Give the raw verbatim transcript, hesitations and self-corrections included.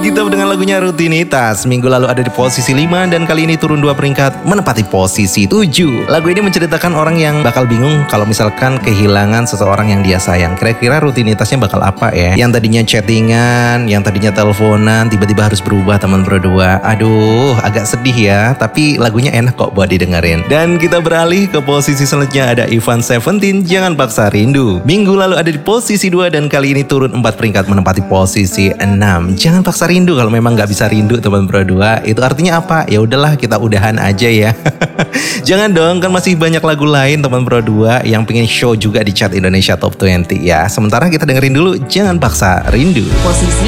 Alkitab dengan lagunya Rutinitas. Minggu lalu ada di posisi lima dan kali ini turun dua peringkat menempati posisi tujuh. Lagu ini menceritakan orang yang bakal bingung kalau misalkan kehilangan seseorang yang dia sayang. Kira-kira rutinitasnya bakal apa ya? Yang tadinya chattingan, yang tadinya teleponan, tiba-tiba harus berubah teman berdua. Aduh, agak sedih ya, tapi lagunya enak kok buat didengerin. Dan kita beralih ke posisi selanjutnya, ada Ivan Seventeen, Jangan Paksa Rindu. Minggu lalu ada di posisi dua dan kali ini turun empat peringkat menempati posisi enam. Jangan paksa rindu, kalau memang nggak bisa rindu teman berdua, itu artinya apa? Ya udahlah, kita udahan aja ya. Jangan dong, kan masih banyak lagu lain teman berdua yang pengen show juga di chart Indonesia Top dua puluh ya. Sementara kita dengerin dulu Jangan Paksa Rindu. Posisi